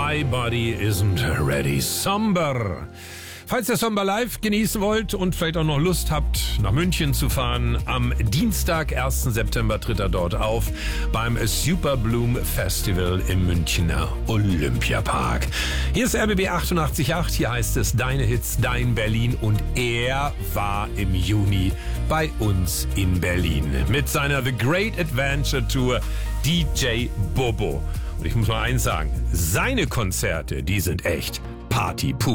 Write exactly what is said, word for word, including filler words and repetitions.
My Body Isn't Ready. Somber. Falls ihr Somber Live genießen wollt und vielleicht auch noch Lust habt, nach München zu fahren, am Dienstag, ersten September tritt er dort auf beim Super Bloom Festival im Münchner Olympiapark. Hier ist R B B achtundachtzig Komma acht, hier heißt es Deine Hits, Dein Berlin, und er war im Juni bei uns in Berlin mit seiner The Great Adventure Tour D J Bobo. Und ich muss mal eins sagen, seine Konzerte, die sind echt Party pur.